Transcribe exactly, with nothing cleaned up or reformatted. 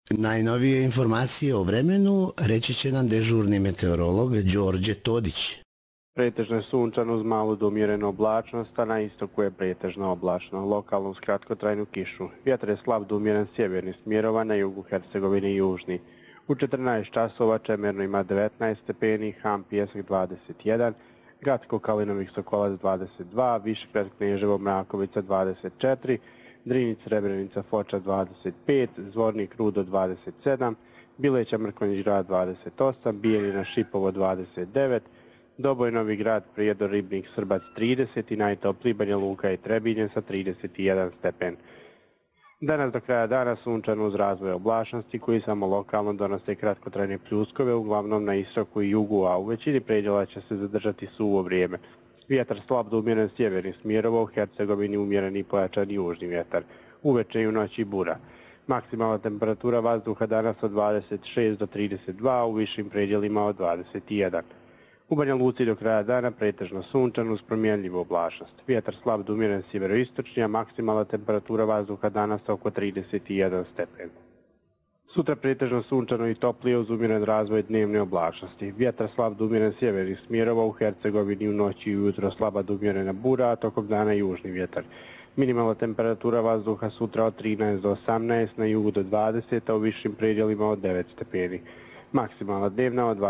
Najnovije informacije o vremenu reći će nam dežurni meteorolog Đorđe Todić. Pretežno je sunčano uz malu do umjerenu oblačnost, a na istoku je pretežno oblačno, lokalno uz kratkotrajnu kišu. Vjetar je slab do umjeren sjeverni smjerova, na jugu Hercegovine i južni. U četrnaest časova Čemerno ima devetnaest stepeni, Ham Pijesak dvadeset jedan, Gradsko Kalinovik Sokolac dvadeset dva, Višegrad Kneževo Mrakovica dvadeset četiri, Drinić Srebrenica Foča dvadeset pet, Zvornik Rudo dvadeset sedam, Bileća Mrkonjić Grad dvadeset osam, Bijeljina Šipovo dvadeset devet, Doboj Novi Grad Prijedor Ribnik Srbac trideset i najtopliji Banja Luka i Trebinje sa trideset jedan stepen. Danas do kraja dana sunčano uz razvoj oblačnosti koji samo lokalno donose kratkotrajne pljuskove, uglavnom na istoku i jugu, a u većini predjela će se zadržati suvo vrijeme. Vjetar slab do umjeren sjeverni smjerova, u Hercegovini umjeren i pojačan južni vjetar. Uveče i u noći bura. Maksimalna temperatura vazduha danas od dvadeset šest do trideset dva, u višim predjelima od dvadeset jedan. U Banja Luci do kraja dana pretežno sunčano uz promjenljivu oblačnost. Vjetar slab do umjeren sjeveroistočni, a maksimalna temperatura vazduha danas oko trideset jedan stepen. Sutra pretežno sunčano i toplije uz umjeren razvoj dnevne oblačnosti. Vjetar slab do umjeren sjevernih smjerova, u Hercegovini u noći i ujutro slaba do umjerena bura, a tokom dana južni vjetar. Minimalna temperatura vazduha sutra od trinaest do osamnaest, na jugu do dvadeset, a u višim predjelima od devet stepeni. Maksimalna dnevna od